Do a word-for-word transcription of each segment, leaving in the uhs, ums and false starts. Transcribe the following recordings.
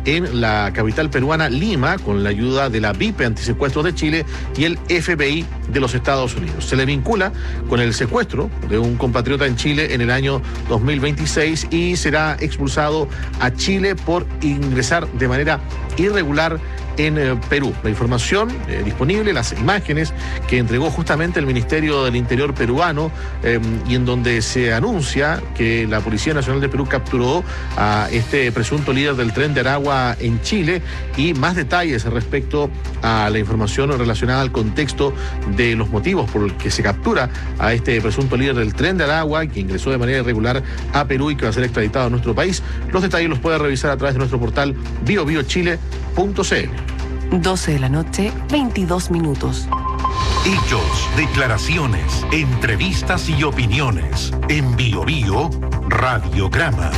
en la capital peruana, Lima, con la ayuda de la V I P Antisecuestros de Chile y el F B I de los Estados Unidos. Se le vincula con el secuestro de un compatriota en Chile en el año dos mil veintiséis y será expulsado a Chile por ingresar de manera irregular en eh, Perú. La información eh, disponible, las imágenes que entregó justamente el Ministerio del Interior peruano eh, y en donde se anuncia que la Policía Nacional de Perú capturó a este presunto líder del Tren de Aragua en Chile, y más detalles respecto a la información relacionada al contexto de los motivos por los que se captura a este presunto líder del Tren de Aragua, que ingresó de manera irregular a Perú y que va a ser extraditado a nuestro país. Los detalles los puede revisar a través de nuestro portal bio bio chile punto c l. doce de la noche, veintidós minutos. Hechos, declaraciones, entrevistas y opiniones. En Bio Bio, Radiograma.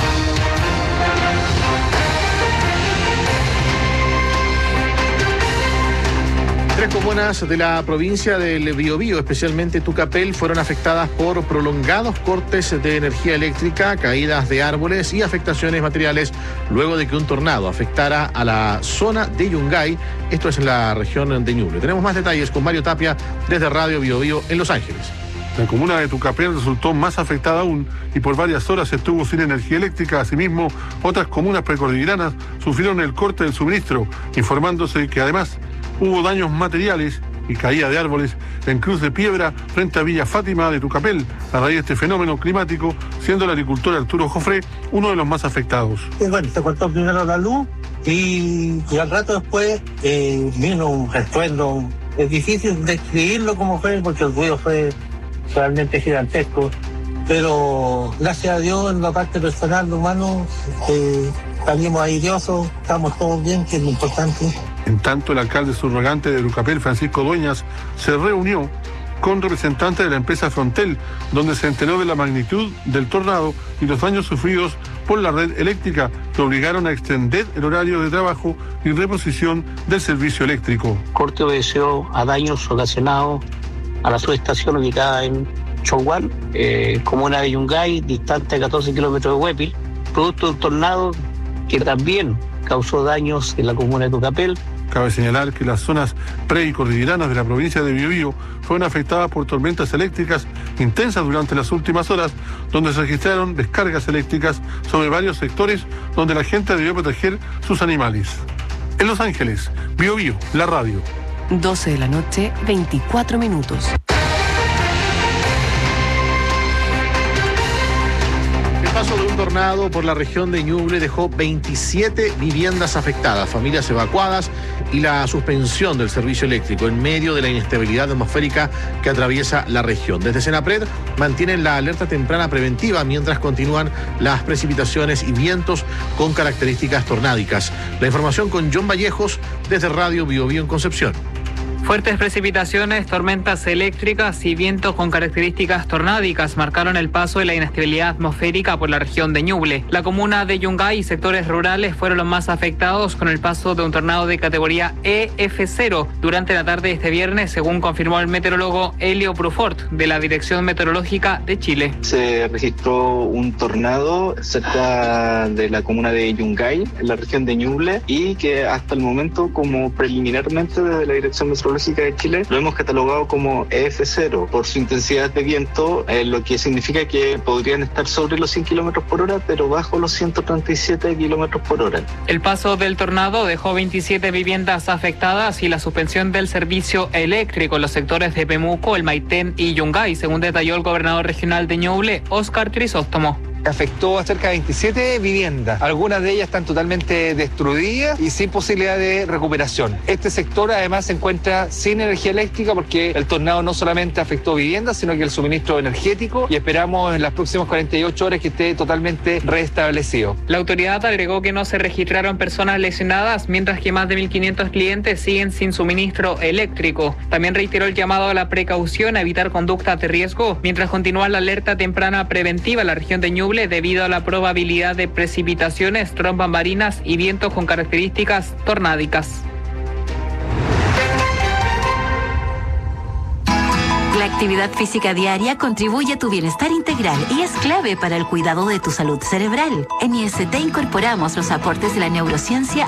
Tres comunas de la provincia del Biobío, especialmente Tucapel, fueron afectadas por prolongados cortes de energía eléctrica, caídas de árboles y afectaciones materiales luego de que un tornado afectara a la zona de Yungay. Esto es en la región de Ñuble. Tenemos más detalles con Mario Tapia desde Radio Biobío en Los Ángeles. La comuna de Tucapel resultó más afectada aún y por varias horas estuvo sin energía eléctrica. Asimismo, otras comunas precordilleranas sufrieron el corte del suministro, informándose que además hubo daños materiales y caída de árboles en Cruz de Piedra frente a Villa Fátima de Tucapel a raíz de este fenómeno climático, siendo el agricultor Arturo Jofré uno de los más afectados. Y bueno, se cortó primero la luz y, y al rato después eh, vino un estruendo. Es difícil describirlo como fue porque el ruido fue realmente gigantesco, pero gracias a Dios en la parte personal, humano, eh, salimos airiosos, estamos todos bien, que es lo importante. En tanto, el alcalde subrogante de Tucapel, Francisco Dueñas, se reunió con representantes de la empresa Frontel, donde se enteró de la magnitud del tornado y los daños sufridos por la red eléctrica, que obligaron a extender el horario de trabajo y reposición del servicio eléctrico. Corte obedeció a daños ocasionados a la subestación ubicada en Choguán, eh, comuna de Yungay, distante a catorce kilómetros de Huépil, producto de un tornado que también causó daños en la comuna de Tucapel. Cabe señalar que las zonas pre- y cordilleranas de la provincia de Biobío fueron afectadas por tormentas eléctricas intensas durante las últimas horas, donde se registraron descargas eléctricas sobre varios sectores donde la gente debió proteger sus animales. En Los Ángeles, Biobío, la radio. doce de la noche, veinticuatro minutos. El paso de un tornado por la región de Ñuble dejó veintisiete viviendas afectadas, familias evacuadas y la suspensión del servicio eléctrico en medio de la inestabilidad atmosférica que atraviesa la región. Desde Senapred mantienen la alerta temprana preventiva mientras continúan las precipitaciones y vientos con características tornádicas. La información con John Vallejos desde Radio Biobío en Concepción. Fuertes precipitaciones, tormentas eléctricas y vientos con características tornádicas marcaron el paso de la inestabilidad atmosférica por la región de Ñuble. La comuna de Yungay y sectores rurales fueron los más afectados con el paso de un tornado de categoría E F cero durante la tarde de este viernes, según confirmó el meteorólogo Helio Brufort de la Dirección Meteorológica de Chile. Se registró un tornado cerca de la comuna de Yungay, en la región de Ñuble, y que hasta el momento, como preliminarmente desde la Dirección Meteorológica de Chile, lo hemos catalogado como E F cero por su intensidad de viento, eh, lo que significa que podrían estar sobre los cien kilómetros por hora, pero bajo los ciento treinta y siete kilómetros por hora. El paso del tornado dejó veintisiete viviendas afectadas y la suspensión del servicio eléctrico en los sectores de Pemuco, El Maitén y Yungay, según detalló el gobernador regional de Ñuble, Óscar Crisóstomo. Afectó a cerca de veintisiete viviendas. Algunas de ellas están totalmente destruidas y sin posibilidad de recuperación. Este sector además se encuentra sin energía eléctrica porque el tornado no solamente afectó viviendas, sino que el suministro energético, y esperamos en las próximas cuarenta y ocho horas que esté totalmente restablecido. La autoridad agregó que no se registraron personas lesionadas, mientras que más de mil quinientos clientes siguen sin suministro eléctrico. También reiteró el llamado a la precaución, a evitar conductas de riesgo, mientras continúa la alerta temprana preventiva en la región de Ñuble debido a la probabilidad de precipitaciones, trombas marinas y vientos con características tornádicas. La actividad física diaria contribuye a tu bienestar integral y es clave para el cuidado de tu salud cerebral. En I S T incorporamos los aportes de la neurociencia